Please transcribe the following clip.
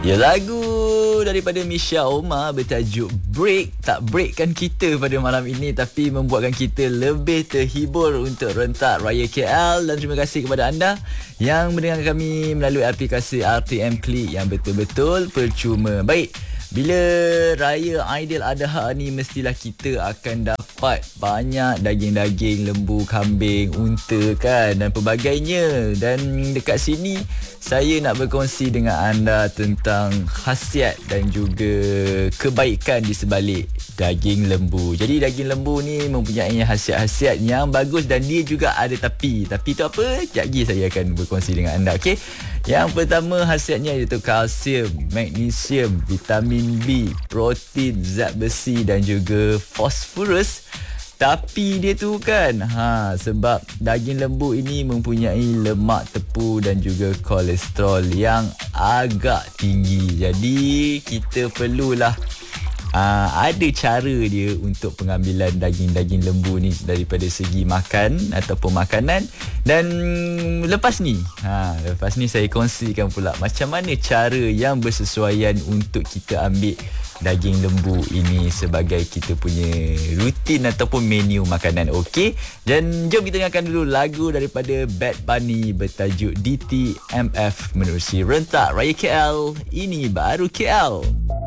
Ya, lagu daripada Misha Omar bertajuk Break. Tak breakkan kita pada malam ini, tapi membuatkan kita lebih terhibur untuk rentak Raya KL. Dan terima kasih kepada anda yang mendengar kami melalui aplikasi RTM Klik yang betul-betul percuma. Baik, bila Raya Aidiladha ni mestilah kita akan dapat banyak daging-daging lembu, kambing, unta kan, dan pelbagainya. Dan dekat sini saya nak berkongsi dengan anda tentang khasiat dan juga kebaikan di sebalik daging lembu. Jadi daging lembu ni mempunyai khasiat-khasiat yang bagus dan dia juga ada tapi. Tapi tu apa? Sekejap lagi saya akan berkongsi dengan anda. Okey. Yang pertama khasiatnya iaitu kalsium, magnesium, vitamin B, protein, zat besi dan juga fosforus. Tapi dia tu kan sebab daging lembu ini mempunyai lemak tepu dan juga kolesterol yang agak tinggi. Jadi kita perlulah ada cara dia untuk pengambilan daging-daging lembu ni daripada segi makan ataupun makanan. Dan lepas ni saya kongsikan pula macam mana cara yang bersesuaian untuk kita ambil daging lembu ini sebagai kita punya rutin ataupun menu makanan. Okey, dan jom kita dengarkan dulu lagu daripada Bad Bunny bertajuk DTMF menerusi rentak Raya KL. Ini baru KL.